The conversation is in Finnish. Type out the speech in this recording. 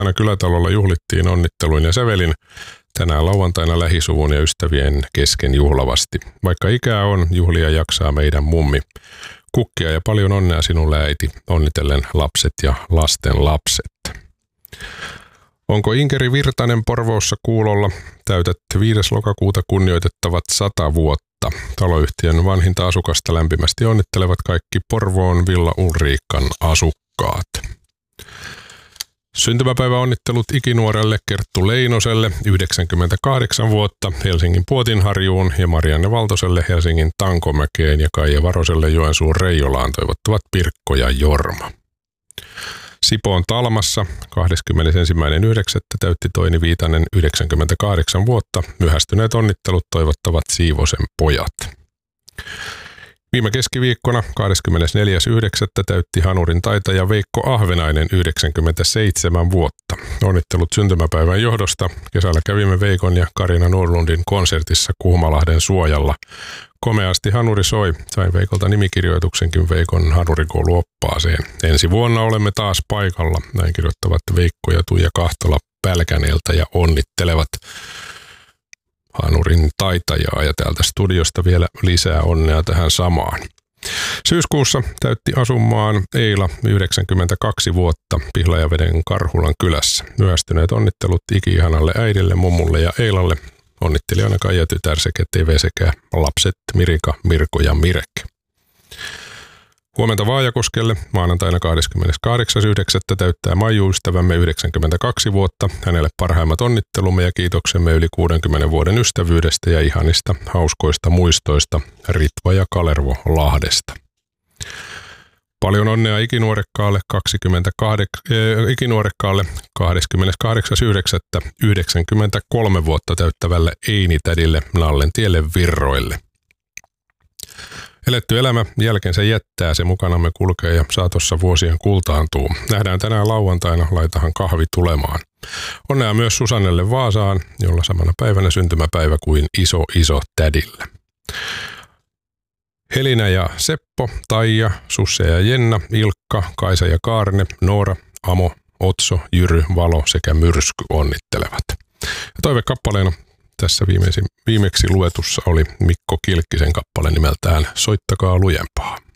Aina kylätalolla juhlittiin onnitteluin ja sävelin. Tänään lauantaina lähisuvun ja ystävien kesken juhlavasti. Vaikka ikää on, juhlia jaksaa meidän mummi. Kukkia ja paljon onnea sinulle äiti, onnitellen lapset ja lasten lapset. Onko Inkeri Virtanen Porvoossa kuulolla? Täytät 5. lokakuuta kunnioitettavat 100 vuotta. Taloyhtiön vanhinta asukasta lämpimästi onnittelevat kaikki Porvoon Villa Ulriikan asukkaat. Syntymäpäiväonnittelut ikinuorelle Kerttu Leinoselle, 98 vuotta, Helsingin Puotinharjuun, ja Marianne Valtoselle Helsingin Tankomäkeen ja Kaija Varoselle Joensuun Reijolaan toivottavat Pirkko ja Jorma. Sipoon Talmassa 21.9. täytti Toini Viitanen 98 vuotta. Myöhästyneet onnittelut toivottavat Siivosen pojat. Viime keskiviikkona 24.9. täytti Hanurin taitaja Veikko Ahvenainen 97 vuotta. Onnittelut syntymäpäivän johdosta. Kesällä kävimme Veikon ja Karina Nordlundin konsertissa Kuhmalahden suojalla. Komeasti hanuri soi. Sain Veikolta nimikirjoituksenkin Veikon hanurikouluoppaaseen. Ensi vuonna olemme taas paikalla. Näin kirjoittavat Veikko ja Tuija Kahtola Pälkäneeltä ja onnittelevat hanurin taitajaa, ja täältä studiosta vielä lisää onnea tähän samaan. Syyskuussa täytti asumaan Eila 92 vuotta Pihlajaveden Karhulan kylässä. Myöhästyneet onnittelut iki-ihanalle äidille, mummulle ja Eilalle. Onnittelijana Kaija tytär sekä TV sekä lapset Mirika, Mirko ja Mirek. Huomenta Vaajakoskelle maanantaina 28.9. täyttää Maiju-ystävämme 92 vuotta. Hänelle parhaimmat onnittelumme ja kiitoksemme yli 60 vuoden ystävyydestä ja ihanista hauskoista muistoista Ritva ja Kalervo Lahdesta. Paljon onnea ikinuorekkaalle 28.9. 93 vuotta täyttävälle Eini-tädille Nallentielle Virroille. Eletty elämä jälkensä jättää, se mukanamme kulkee ja saatossa vuosien kultaantuu. Nähdään tänään lauantaina, laitahan kahvi tulemaan. Onnea myös Susannelle Vaasaan, jolla samana päivänä syntymäpäivä kuin iso tädillä. Helina ja Seppo, Taija, Susse ja Jenna, Ilkka, Kaisa ja Kaarne, Noora, Amo, Otso, Jyry, Valo sekä Myrsky onnittelevat. Ja toivekappaleena tässä viimeksi luetussa oli Mikko Kilkkisen kappale nimeltään Soittakaa lujempaa.